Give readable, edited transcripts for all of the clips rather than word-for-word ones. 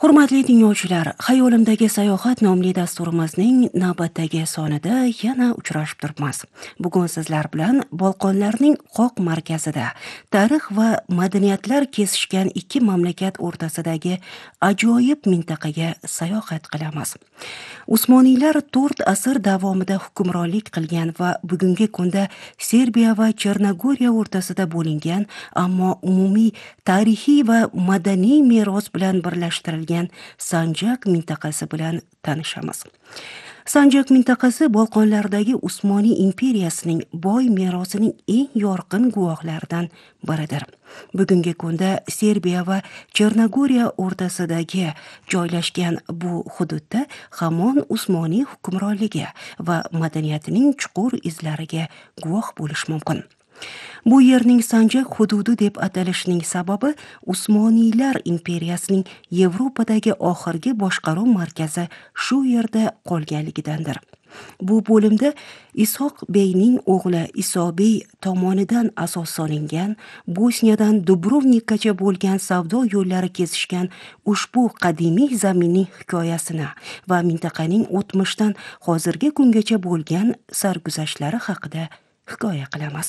Hurmatli tinglovchilar, Xayolimdagi sayohat nomli dasturimizning navbatdagi sonida yana uchrashib turibmiz. Bugun sizlar bilan Bolqonlarning qoq markazida tarix va madaniyatlar kesishgan ikki mamlakat o'rtasidagi ajoyib mintaqaga sayohat qilamiz. Usmoniylar 4 asr davomida hukmronlik qilgan va bugungi kunda Serbiya va Chernogoriya o'rtasida bo'lingan, ammo umumiy tarixiy va madaniy meros bilan birlashtirilgan Sanjak mintaqasi bilan tanishamiz. Sanjak mintaqasi Bolqonlardagi Usmoniy imperiyasining boy merosining eng yorqin guvohlaridan biridir. Bugungi kunda Serbiya va Chernogoriya o'rtasidagi joylashgan bu hududda hamon Usmoniy hukmronligi va madaniyatining chuqur izlariga guvoh bo'lish mumkin. Bu yerning Sanjak hududi deb atalishining sababi Usmoniylar imperiyasining Yevropadagi oxirgi boshqaruv markazi shu yerda qolganligidandir. Bu bo'limda Isoq beyning o'g'li Isobey tomonidan asos solingan, Bosniyadan Dubrovnikgacha bo'lgan savdo yo'llari kesishgan ushbu qadimiy zaminning hikoyasini va mintaqaning o'tmishdan hozirgi kungacha bo'lgan sarguzashtlari haqida hikoya qilamiz.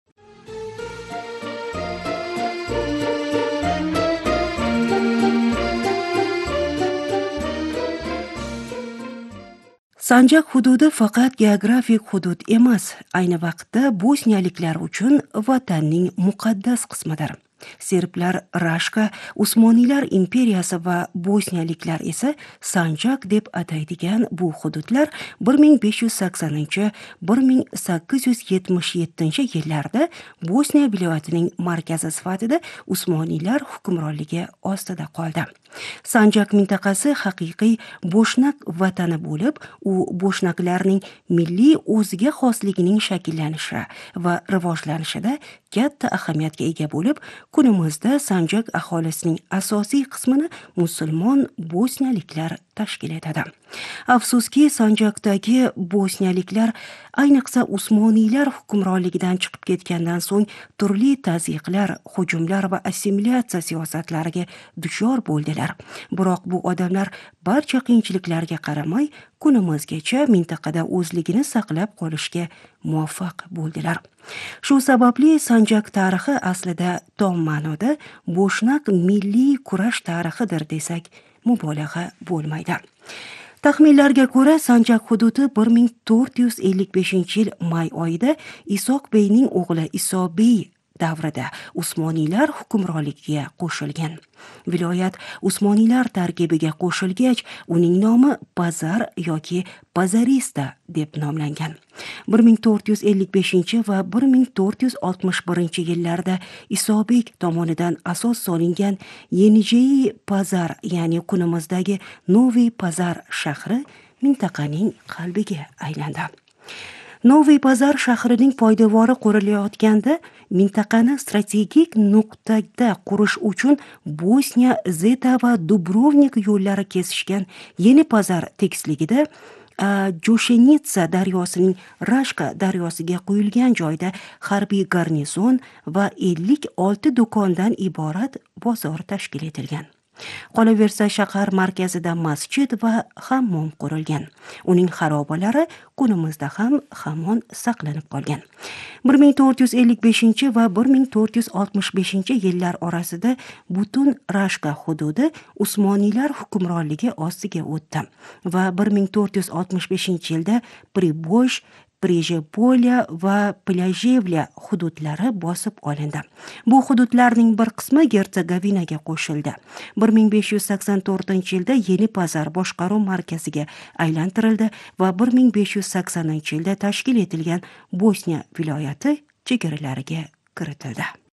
Sanjak hududi faqat geografik hudud emas, ayni vaqtda bosniyaliklar uchun vatanning muqaddas qismidir. Serblar Rashka, Usmoniylar imperiyasi va bosniyaliklar esa Sanjak deb ataydigan bu hududlar 1580-1877 yillarda Bosniya viloyatining markazi sifatida Usmoniylar hukmronligi ostida qoldi. Sanjak mintaqasi haqiqiy Bo'shnak vatani bo'lib, u Bo'shnaklarning milliy o'ziga xosligining shakllanishi va rivojlanishida katta ahamiyatga ega bo'lib, kunimizda Sanjak aholisining asosiy qismini musulmon bosniyaliklar tashkil etadi. Afsuski, Sanjakdagi bosniyaliklar ayniqsa Usmoniylar hukmronligidan chiqib ketgandan so'ng turli tazyiqlar, hujumlar va assimilyatsiya siyosatlariga duchor bo'ldilar. Biroq bu odamlar barcha qiyinchiliklarga qaramay, kunimizgacha mintaqada o'zligini saqlab qolishga muvaffaq bo'ldilar. Shu sababli Sanjak tarixi aslida tom ma'noda Bo'shnak milliy kurash tarixidir desak mubolag'a bo'lmaydi. Taxminlarga ko'ra, Sanjak hududi 1455-yil may oyida Isoq beyning o'g'li Isobey davrida Usmoniylar hukmronligiga qo'shilgan. Viloyat Usmoniylar tarkibiga qo'shilgach, uning nomi Pazar yoki Pazarista deb nomlangan. 1455 va 1461 yillarda Isobek tomonidan asos solingan Yenijey Pazar, ya'ni kunimizdagi Noviy Pazar shahri mintaqaning qalbiga aylandi. Noviy Pazar shahrining poydevori qurilayotganda mintaqani strategik nuqtada qurish uchun Bosniya, Zeta va Dubrovnik yo'llari kesishgan Yeni Pazar tekisligida Joshenitsa daryosining Rashka daryosiga quyilgan joyda harbiy garnizon va 56 do'kondan iborat bozor tashkil etilgan. Qolaversa, shahar markazida masjid va hammom qurilgan. Uning xarobalari kunimizda ham hamon saqlanib qolgan. 1455 va 1465 yillar orasida butun Rashka hududi Usmoniylar hukmronligi ostiga o'tdi va 1465 yilda Priboj, Prejepolya va Plajevlya hududlari bosib olindi. Bu hududlarning bir qismi Gertsegovinaga qo'shildi. 1584 yilda Yeni Pazar boshqaruv markaziga aylantirildi va 1580 yilda tashkil etilgan Bosniya viloyati chegaralariga kiritildi.